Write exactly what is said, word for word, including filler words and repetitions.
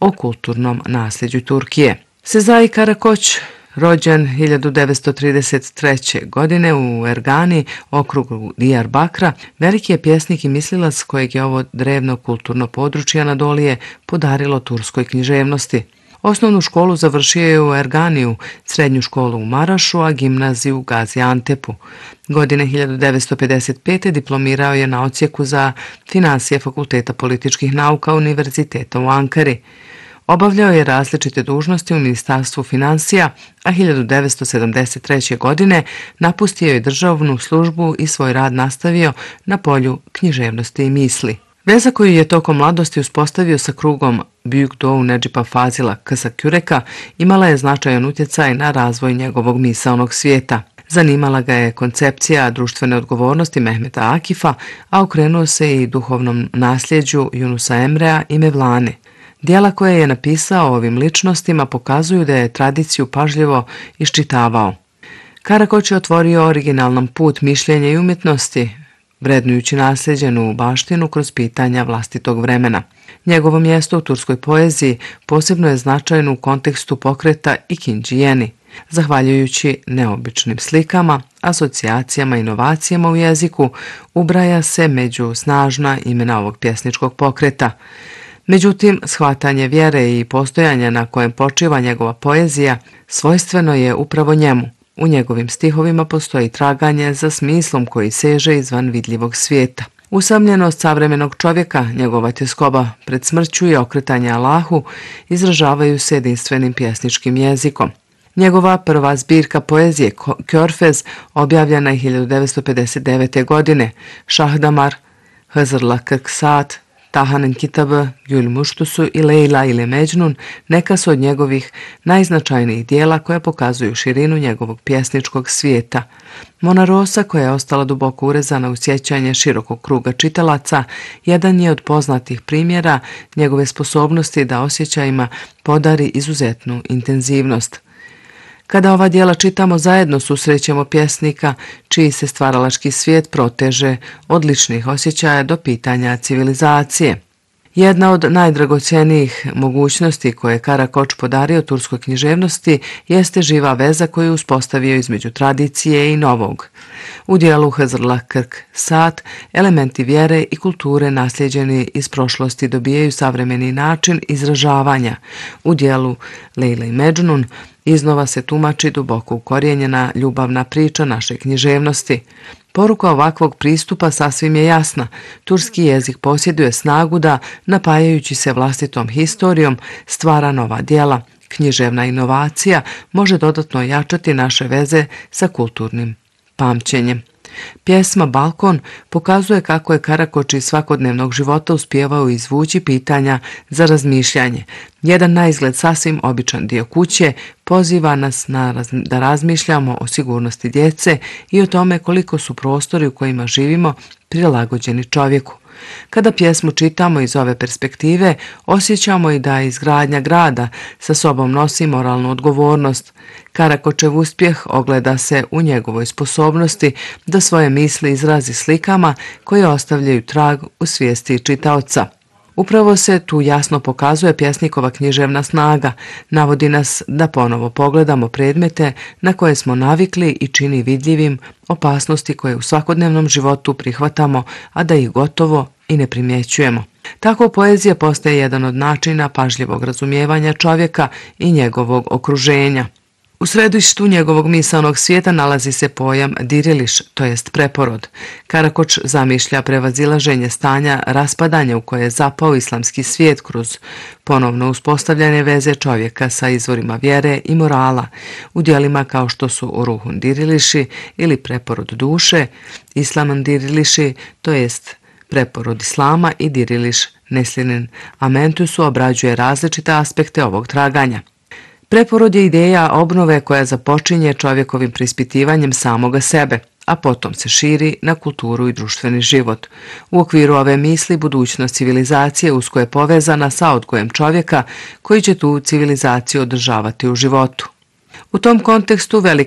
o kulturnom nasljeđu Turkije. Sezai Karakoç, rođen hiljadu devetsto trideset treće. godine u Ergani, okrugu Diyarbakra, veliki je pjesnik i mislilac kojeg je ovo drevno kulturno područje Anadolije podarilo turskoj književnosti. Osnovnu školu završio je u Erganiju, srednju školu u Marašu, a gimnaziju u Gaziantepu. Godine hiljadu devetsto pedeset pete. diplomirao je na odsjeku za finansije Fakulteta političkih nauka Univerziteta u Ankari. Obavljao je različite dužnosti u Ministarstvu financija, a hiljadu devetsto sedamdeset treće. godine napustio je državnu službu i svoj rad nastavio na polju književnosti i misli. Veza koju je tokom mladosti uspostavio sa krugom Büyük Doğu Nedžipa Fazila Kısaküreka imala je značajan utjecaj na razvoj njegovog misaonog svijeta. Zanimala ga je koncepcija društvene odgovornosti Mehmeta Akifa, a okrenuo se i duhovnom nasljeđu Yunusa Emrea i Mevlane. Dijela koje je napisao o ovim ličnostima pokazuju da je tradiciju pažljivo iščitavao. Karakoç je otvorio originalan put mišljenja i umjetnosti, vrednujući nasljeđenu baštinu kroz pitanja vlastitog vremena. Njegovo mjesto u turskoj poeziji posebno je značajno u kontekstu pokreta ikinđijeni. Zahvaljujući neobičnim slikama, asocijacijama i inovacijama u jeziku, ubraja se među snažna imena ovog pjesničkog pokreta. Međutim, shvatanje vjere i postojanja na kojem počiva njegova poezija svojstveno je upravo njemu. U njegovim stihovima postoji traganje za smislom koji seže izvan vidljivog svijeta. Usamljenost savremenog čovjeka, njegova tjeskoba pred smrću i okretanje Allahu izražavaju se jedinstvenim pjesničkim jezikom. Njegova prva zbirka poezije Körfez objavljena je hiljadu devetsto pedeset devete. godine. Šahdamar, Hızırla kırk saat, Tahan'ın kitabı, Gül Muštusu i Lejla ili Međnun neka su od njegovih najznačajnijih dijela koja pokazuju širinu njegovog pjesničkog svijeta. Mona Rosa, koja je ostala duboko urezana u sjećanje širokog kruga čitalaca, jedan je od poznatih primjera njegove sposobnosti da osjećajima podari izuzetnu intenzivnost. Kada ova dijela čitamo zajedno, susrećemo pjesnika čiji se stvaralački svijet proteže od ličnih osjećaja do pitanja civilizacije. Jedna od najdragocjenijih mogućnosti koje je Karakoç podario turskoj književnosti jeste živa veza koju je uspostavio između tradicije i novog. U dijelu Hızırla kırk saat elementi vjere i kulture nasljeđeni iz prošlosti dobijaju savremeni način izražavanja. U dijelu Lejla i Međnun iznova se tumači duboko ukorijenjena ljubavna priča naše književnosti. Poruka ovakvog pristupa sasvim je jasna. Turski jezik posjeduje snagu da, napajajući se vlastitom historijom, stvara nova djela. Književna inovacija može dodatno jačati naše veze sa kulturnim pamćenjem. Pjesma Balkon pokazuje kako je Karakoç iz svakodnevnog života uspijevao izvući pitanja za razmišljanje. Jedan naizgled sasvim običan dio kuće poziva nas na raz- da razmišljamo o sigurnosti djece i o tome koliko su prostori u kojima živimo prilagođeni čovjeku. Kada pjesmu čitamo iz ove perspektive, osjećamo i da izgradnja grada sa sobom nosi moralnu odgovornost. Karakočev uspjeh ogleda se u njegovoj sposobnosti da svoje misli izrazi slikama koje ostavljaju trag u svijesti čitaoca. Upravo se tu jasno pokazuje pjesnikova književna snaga, navodi nas da ponovo pogledamo predmete na koje smo navikli i čini vidljivim opasnosti koje u svakodnevnom životu prihvatamo, a da ih gotovo i ne primjećujemo. Tako poezija postaje jedan od načina pažljivog razumijevanja čovjeka i njegovog okruženja. U središtu njegovog misaonog svijeta nalazi se pojam diriliš, to jest preporod. Karakoç zamišlja prevazilaženje stanja raspadanja u koje je zapao islamski svijet kroz ponovno uspostavljanje veze čovjeka sa izvorima vjere i morala. U dijelima kao što su Ruhun diriliši ili preporod duše, Islamın diriliši, to jest preporod islama i diriliš Neslinin Amentusu obrađuje različite aspekte ovog traganja. Preporod je ideja obnove koja započinje čovjekovim preispitivanjem samoga sebe, a potom se širi na kulturu i društveni život. U okviru ove misli budućnost civilizacije usko je povezana sa odgojem čovjeka koji će tu civilizaciju održavati u životu. U tom kontekstu velika